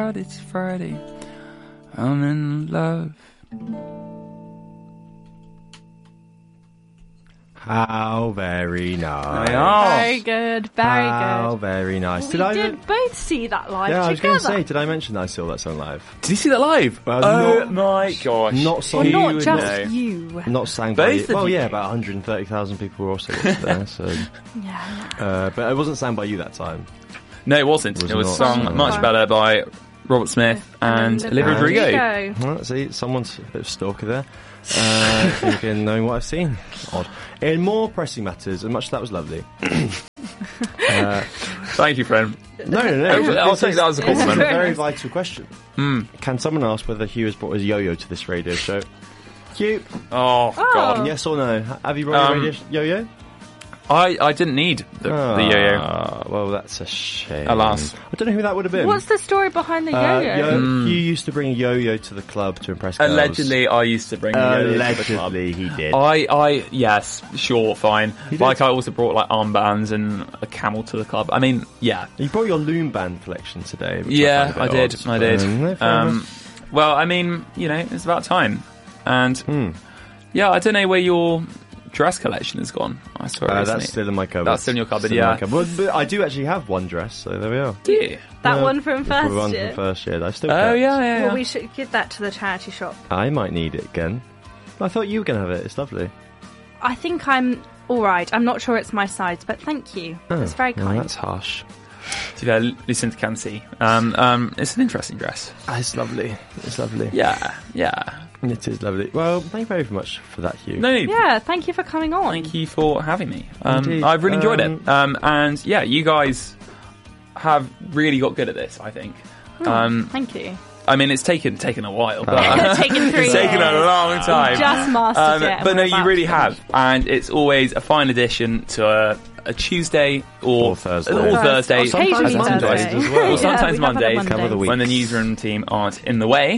out, it's Friday. I'm in love. How very nice. Very good, very How good. very nice. We did both see that live Yeah, I was together. going to say, did I mention that I saw that song live? Did you see that live? Well, oh not- my gosh. Not sung. Well, not would just know. you. Not sang by Both you. of Well, you. yeah, about 130,000 people were also there. So, Yeah. but it wasn't sang by you that time. No, it wasn't. Was It was not. sung Oh. much better by Robert Smith and Olivia Rodrigo. Well, see, someone's a bit of stalker there. Thinking, knowing what I've seen. Odd. In more pressing matters, and much of that was lovely. Thank you, friend. No. I'll take that as a This is a compliment. very vital question. Can someone ask whether Hugh has brought his yo-yo to this radio show? Hugh, Oh, God. yes or no? Have you brought your radio yo-yo? I didn't need the yo-yo. Well, that's a shame. Alas. I don't know who that would have been. What's the story behind the yo-yo? Hugh used to bring a yo-yo to the club to impress girls. Allegedly, I used to bring the yo-yo to the club. Allegedly, he did. Yes, sure, fine. did. Like, I also brought, like, armbands and a camel to the club. I mean, yeah. You brought your Loom Band collection today. Which Yeah, I I found a bit did. odd, I but, did. no, fair enough. Well, I mean, you know, it's about time. And, yeah, I don't know where your dress collection has gone. I saw it recently. That's still in my cupboard. That's still in your cupboard, Still in my yeah. cupboard. But I do actually have one dress, so there we are. Do you? That one from The one first from year? first year. that I still Oh, kept. yeah. Well, we should give that to the charity shop. I might need it again. I thought you were going to have it. It's lovely. I think I'm alright. I'm not sure it's my size, but thank you. It's very Well, kind. that's harsh. To be Lucinda can see. It's an interesting dress. It's lovely. It's lovely. Yeah. It is lovely. Well, thank you very much for that, Hugh. No, Yeah, thank you for coming on. thank you for having me. Indeed. I've really enjoyed it. And yeah, you guys have really got good at this, I think. Thank you. I mean, it's taken a while, but It's taken 3 it's taken a years. long time. Just mastered it. and But no, we're you about really to have, finish. and it's always a fine addition to a Tuesday or Thursday. or Thursday, Occasionally Sometimes Thursday. Mondays as well. or sometimes Yeah, we have had a Mondays, Monday. Cover the week. when the newsroom team aren't in the way.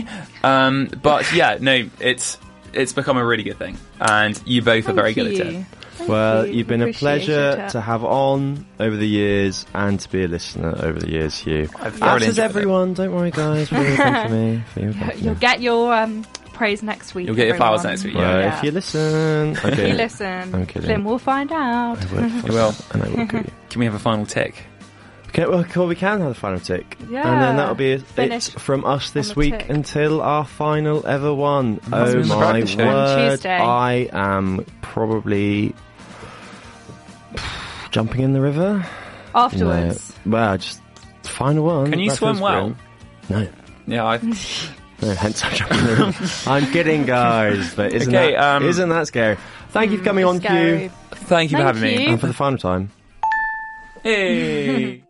But yeah, no, it's become a really good thing, and you both are very good at it. Well, you. you've been a Appreciate pleasure it. to have on over the years and to be a listener over the years, Hugh. I've As thoroughly is enjoyed it. everyone. Don't worry, guys. Feel welcome to me. Feel welcome to You'll me. get your praise next week. You'll get your flowers everyone. next week, Well, Yeah. if you listen. If Okay. you listen, I'm kidding. then we'll find out. I will. You will. And I will kill you. Can we have a final tick? Okay, well, cool, we can have the final tick. Yeah. And then that'll be it Finish from us this on the week tick. until our final ever one. Must Oh be the my practice show. word. Tuesday. I am probably jumping in the river. Afterwards. No. Well, just final one. Can you That swim feels well? grim. No. Yeah, No, hence I'm jumping in the river. I'm kidding, guys, but isn't Okay, that scary? Thank you for coming on, Scary. Hugh. thank you for Thank having me. you. And for the final time. Hey.